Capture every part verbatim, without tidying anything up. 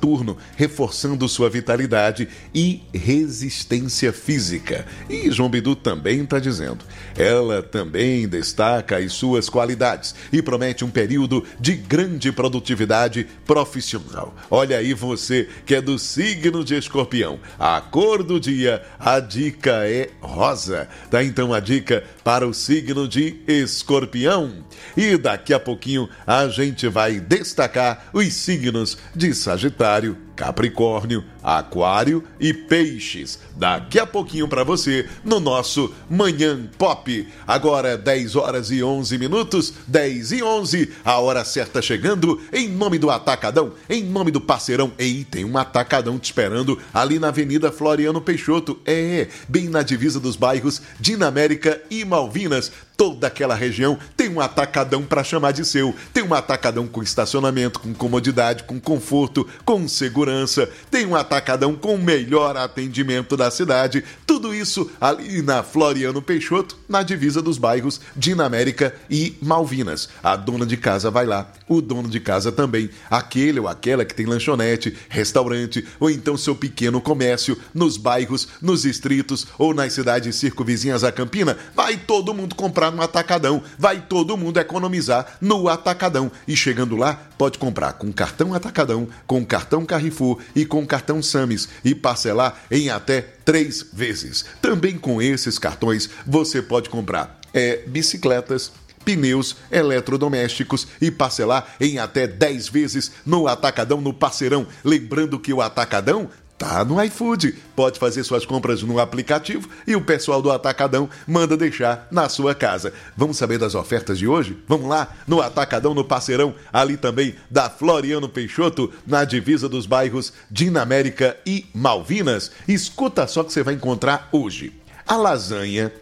Saturno, reforçando sua vitalidade e resistência física. E João Bidu também está dizendo, ela também destaca as suas qualidades e promete um período de grande produtividade profissional. Olha aí você que é do signo de Escorpião. A cor do dia, a dica é rosa. Tá então a dica para o signo de Escorpião. E daqui a pouquinho a gente vai destacar os signos de Sagitário, Capricórnio, Aquário e Peixes. Daqui a pouquinho para você no nosso Manhã Pop. Agora dez horas e onze minutos, dez e onze, a hora certa chegando, em nome do Atacadão, em nome do parceirão. Ei, tem um Atacadão te esperando ali na Avenida Floriano Peixoto. É, bem na divisa dos bairros Dinamérica e Malvinas. Toda aquela região tem um atacadão para chamar de seu. Tem um atacadão com estacionamento, com comodidade, com conforto, com segurança. Tem um atacadão com o melhor atendimento da cidade. Tudo isso ali na Floriano Peixoto, na divisa dos bairros Dinamérica e Malvinas. A dona de casa vai lá, o dono de casa também. Aquele ou aquela que tem lanchonete, restaurante ou então seu pequeno comércio nos bairros, nos distritos ou nas cidades circunvizinhas à Campina. Vai todo mundo comprar no Atacadão, vai todo mundo economizar no Atacadão. E chegando lá, pode comprar com cartão Atacadão, com cartão Carrefour e com cartão Samis e parcelar em até três vezes. Também com esses cartões você pode comprar é, bicicletas, pneus, eletrodomésticos e parcelar em até dez vezes no Atacadão, no Parceirão. Lembrando que o Atacadão tá no iFood. Pode fazer suas compras no aplicativo e o pessoal do Atacadão manda deixar na sua casa. Vamos saber das ofertas de hoje? Vamos lá no Atacadão, no Parceirão, ali também da Floriano Peixoto, na divisa dos bairros Dinamérica e Malvinas. Escuta só que você vai encontrar hoje. A lasanha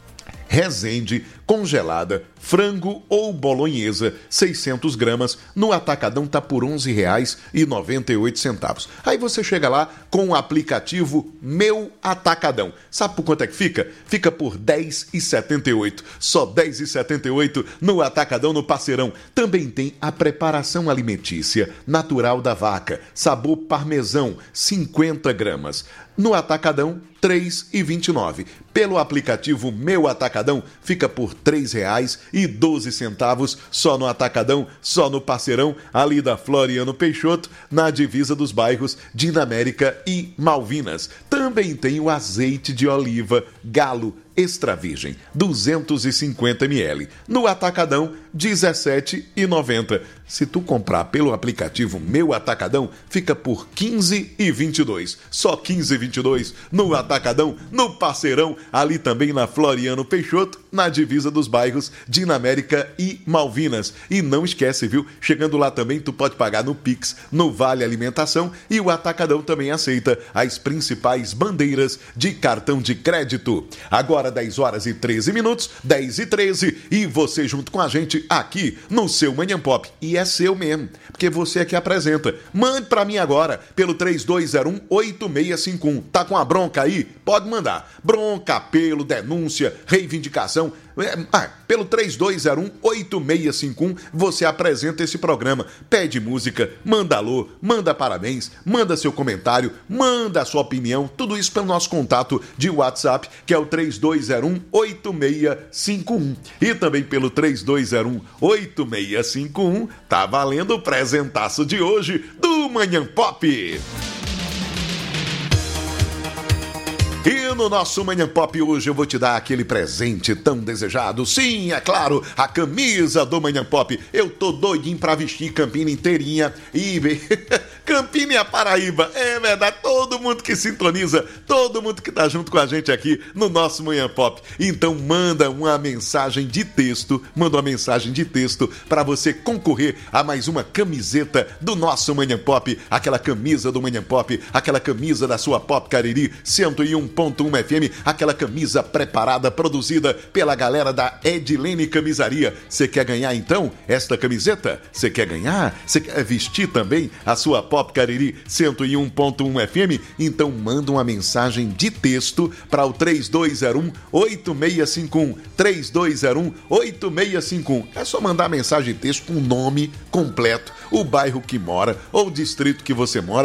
Resende congelada, frango ou bolonhesa, seiscentos gramas, no Atacadão tá por onze reais e noventa e oito centavos. Aí você chega lá com o aplicativo Meu Atacadão. Sabe por quanto é que fica? Fica por dez reais e setenta e oito centavos. Só dez reais e setenta e oito centavos no Atacadão, no Parceirão. Também tem a preparação alimentícia natural da vaca, sabor parmesão, cinquenta gramas. No Atacadão, três reais e vinte e nove centavos. Pelo aplicativo Meu Atacadão, fica por três reais e doze centavos, só no Atacadão, só no Parceirão, ali da Floriano Peixoto, na divisa dos bairros Dinamérica e Malvinas. Também tem o azeite de oliva Galo Extra Virgem, duzentos e cinquenta mililitros. No Atacadão, dezessete reais e noventa centavos. Se tu comprar pelo aplicativo Meu Atacadão, fica por quinze reais e vinte e dois centavos. Só quinze reais e vinte e dois centavos no Atacadão, no Parceirão, ali também na Floriano Peixoto, na divisa dos bairros Dinamérica e Malvinas. E não esquece, viu? Chegando lá também, tu pode pagar no Pix, no Vale Alimentação, e o Atacadão também aceita as principais bandeiras de cartão de crédito. Agora dez horas e treze minutos, dez e treze, e você junto com a gente aqui no seu Manhã Pop. E é seu mesmo, porque você é que apresenta. Mande pra mim agora, pelo três dois zero um, oito seis cinco um. Tá com a bronca aí? Pode mandar. Bronca, apelo, denúncia, reivindicação. Ah, pelo três dois zero um, oito seis cinco um você apresenta esse programa, pede música, manda alô, manda parabéns, manda seu comentário, manda a sua opinião, tudo isso pelo nosso contato de WhatsApp, que é o três dois zero um, oito seis cinco um. E também pelo três dois zero um, oito seis cinco um, tá valendo o presentaço de hoje do Manhã Pop. E no nosso Manhã Pop hoje eu vou te dar aquele presente tão desejado. Sim, é claro, a camisa do Manhã Pop. Eu tô doidinho pra vestir Campina inteirinha e Campina e a Paraíba. É verdade, todo mundo que sintoniza, todo mundo que tá junto com a gente aqui no nosso Manhã Pop. Então manda uma mensagem de texto, manda uma mensagem de texto para você concorrer a mais uma camiseta do nosso Manhã Pop. Aquela camisa do Manhã Pop, aquela camisa da sua Pop Cariri cento e um ponto um F M, aquela camisa preparada, produzida pela galera da Edilene Camisaria. Você quer ganhar então esta camiseta? Você quer ganhar? Você quer vestir também a sua Pop Cariri cento e um ponto um F M? Então manda uma mensagem de texto para o três dois zero um, oito seis cinco um, três dois zero um, oito seis cinco um. É só mandar mensagem de texto com o nome completo, o bairro que mora ou o distrito que você mora